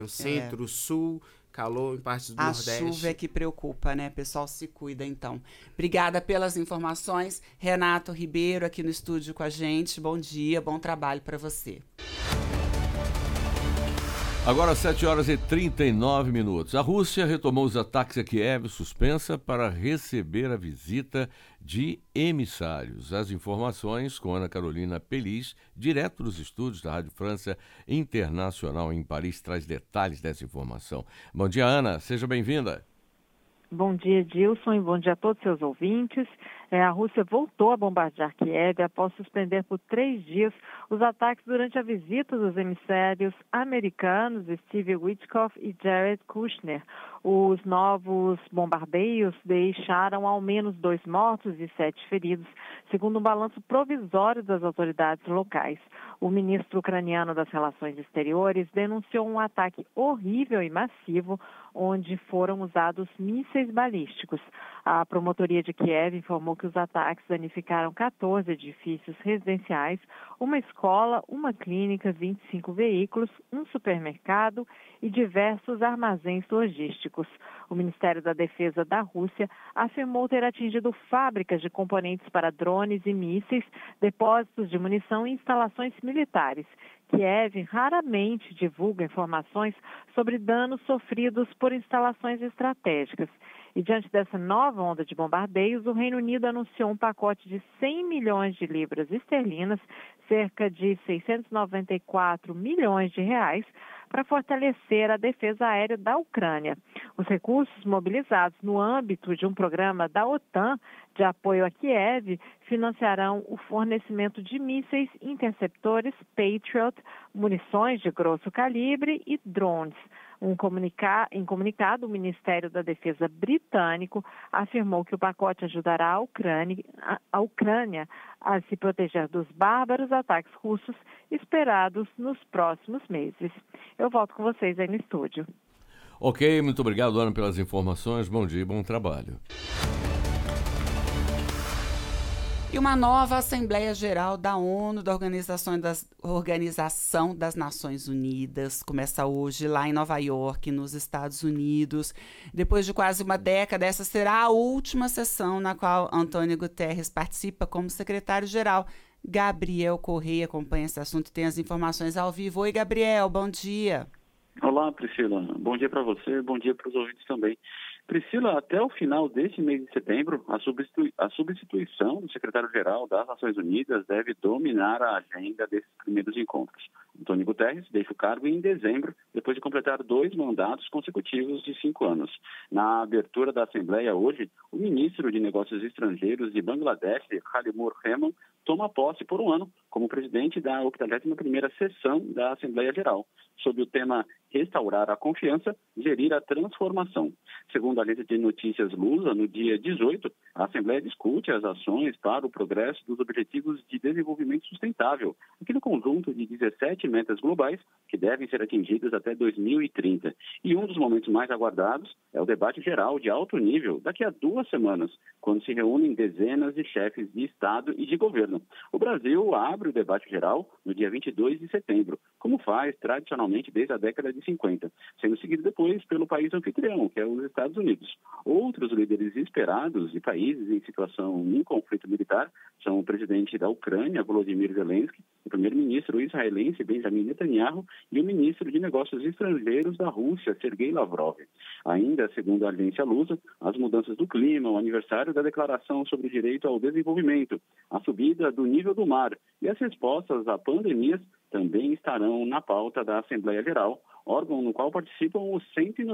O centro, o sul, calor em partes do Nordeste. A chuva é que preocupa, né? O pessoal se cuida, então. Obrigada pelas informações. Renato Ribeiro aqui no estúdio com a gente. Bom dia, bom trabalho para você. Agora 7h39. A Rússia retomou os ataques a Kiev, suspensa para receber a visita de emissários. As informações com Ana Carolina Pelis, direto dos estúdios da Rádio França Internacional em Paris, traz detalhes dessa informação. Bom dia, Ana. Seja bem-vinda. Bom dia, Dilson, e bom dia a todos os seus ouvintes. A Rússia voltou a bombardear Kiev após suspender por 3 dias os ataques durante a visita dos emissários americanos Steve Witkoff e Jared Kushner. Os novos bombardeios deixaram ao menos 2 mortos e 7 feridos, segundo um balanço provisório das autoridades locais. O ministro ucraniano das Relações Exteriores denunciou um ataque horrível e massivo, onde foram usados mísseis balísticos. A promotoria de Kiev informou que os ataques danificaram 14 edifícios residenciais, uma escola, uma clínica, 25 veículos, um supermercado e diversos armazéns logísticos. O Ministério da Defesa da Rússia afirmou ter atingido fábricas de componentes para drones e mísseis, depósitos de munição e instalações militares. Kiev raramente divulga informações sobre danos sofridos por instalações estratégicas. E diante dessa nova onda de bombardeios, o Reino Unido anunciou um pacote de 100 milhões de libras esterlinas, cerca de 694 milhões de reais, para fortalecer a defesa aérea da Ucrânia. Os recursos mobilizados no âmbito de um programa da OTAN de apoio a Kiev financiarão o fornecimento de mísseis interceptores Patriot, munições de grosso calibre e drones. Em comunicado, o Ministério da Defesa britânico afirmou que o pacote ajudará a Ucrânia a se proteger dos bárbaros ataques russos esperados nos próximos meses. Eu volto com vocês aí no estúdio. Ok, muito obrigado, Ana, pelas informações. Bom dia e bom trabalho. E uma nova Assembleia Geral da ONU, da Organização das Nações Unidas, começa hoje lá em Nova York, nos Estados Unidos. Depois de quase uma década, essa será a última sessão na qual Antônio Guterres participa como secretário-geral. Gabriel Correia acompanha esse assunto e tem as informações ao vivo. Oi, Gabriel, bom dia. Olá, Priscila. Bom dia para você, bom dia para os ouvintes também. Priscila, até o final deste mês de setembro, a substituição do secretário-geral das Nações Unidas deve dominar a agenda desses primeiros encontros. Antônio Guterres deixa o cargo em dezembro, depois de completar 2 mandatos consecutivos de 5 anos. Na abertura da Assembleia hoje, o ministro de Negócios Estrangeiros de Bangladesh, Khalimur Rehman, toma posse por um ano como presidente da 81ª sessão da Assembleia Geral, sob o tema Restaurar a Confiança, Gerir a Transformação. Segundo a agência de notícias Lusa, no dia 18, a Assembleia discute as ações para o progresso dos Objetivos de Desenvolvimento Sustentável, aquele conjunto de 17 metas globais que devem ser atingidas até 2030. E um dos momentos mais aguardados é o debate geral de alto nível, daqui a 2 semanas, quando se reúnem dezenas de chefes de Estado e de governo. O Brasil abre o debate geral no dia 22 de setembro, como faz tradicionalmente desde a década de 50, sendo seguido depois pelo país anfitrião, que é os Estados Unidos. Outros líderes esperados de países em situação em conflito militar são o presidente da Ucrânia, Volodymyr Zelensky, o primeiro-ministro israelense, Benjamin Netanyahu, e o ministro de Negócios Estrangeiros da Rússia, Sergei Lavrov. Ainda, segundo a agência Lusa, as mudanças do clima, o aniversário da Declaração sobre o Direito ao Desenvolvimento, a subida do nível do mar e as respostas a pandemias também estarão na pauta da Assembleia Geral, órgão no qual participam os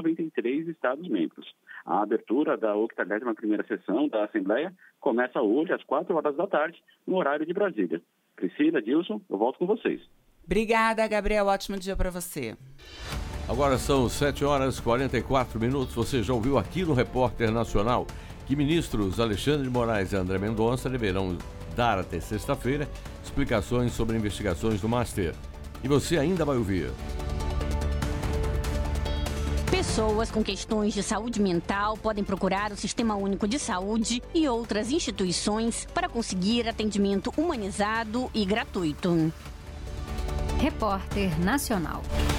193 Estados-membros. A abertura da 81ª sessão da Assembleia começa hoje às 4 da tarde, no horário de Brasília. Priscila, Dilson, eu volto com vocês. Obrigada, Gabriel. Ótimo dia para você. Agora são 7h44. Você já ouviu aqui no Repórter Nacional que ministros Alexandre de Moraes e André Mendonça deverão dar até sexta-feira explicações sobre investigações do Master. E você ainda vai ouvir. Pessoas com questões de saúde mental podem procurar o Sistema Único de Saúde e outras instituições para conseguir atendimento humanizado e gratuito. Repórter Nacional.